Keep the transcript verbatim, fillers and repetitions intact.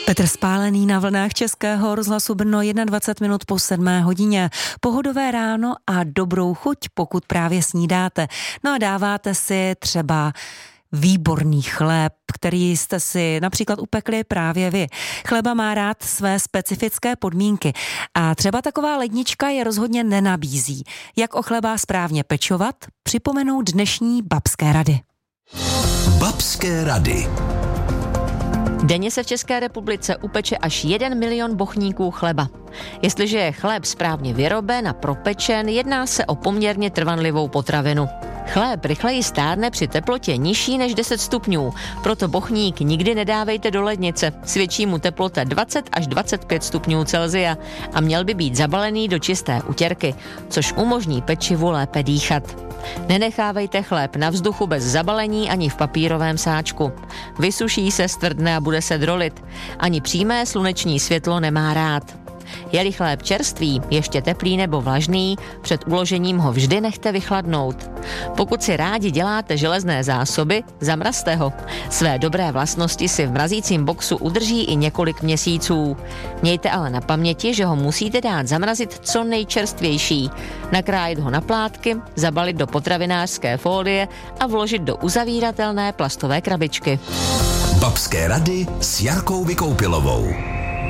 Petr Spálený na vlnách Českého rozhlasu Brno, dvacet jedna minut po sedmé hodině. Pohodové ráno a dobrou chuť, pokud právě snídáte. No a dáváte si třeba výborný chléb, který jste si například upekli právě vy. Chleba má rád své specifické podmínky a třeba taková lednička je rozhodně nenabízí. Jak o chleba správně pečovat, připomenou dnešní babské rady. Babské rady. Denně se v České republice upeče až jeden milion bochníků chleba. Jestliže je chléb správně vyroben a propečen, jedná se o poměrně trvanlivou potravinu. Chléb rychleji stárne při teplotě nižší než deset stupňů, proto bochník nikdy nedávejte do lednice. Svědčí mu teplota dvacet až dvacet pět stupňů Celsia a měl by být zabalený do čisté utěrky, což umožní pečivu lépe dýchat. Nenechávejte chléb na vzduchu bez zabalení ani v papírovém sáčku. Vysuší se, stvrdne a bude se drolit. Ani přímé sluneční světlo nemá rád. Je-li chléb čerstvý, ještě teplý nebo vlažný, před uložením ho vždy nechte vychladnout. Pokud si rádi děláte železné zásoby, zamrazte ho. Své dobré vlastnosti si v mrazícím boxu udrží i několik měsíců. Mějte ale na paměti, že ho musíte dát zamrazit co nejčerstvější. Nakrájet ho na plátky, zabalit do potravinářské fólie a vložit do uzavíratelné plastové krabičky. Babské rady s Jarkou Vykoupilovou.